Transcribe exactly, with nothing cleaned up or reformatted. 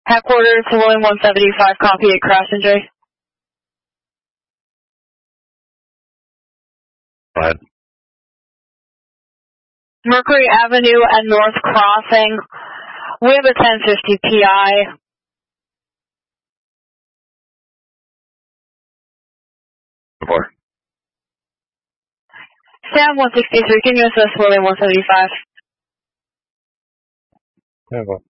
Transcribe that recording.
Headquarters to William one seventy-five, copy a crash injury. Go ahead. Mercury Avenue and North Crossing. We have a ten fifty P I. Report. Sam one sixty-three, can you assist William one seventy-five? Yeah, go.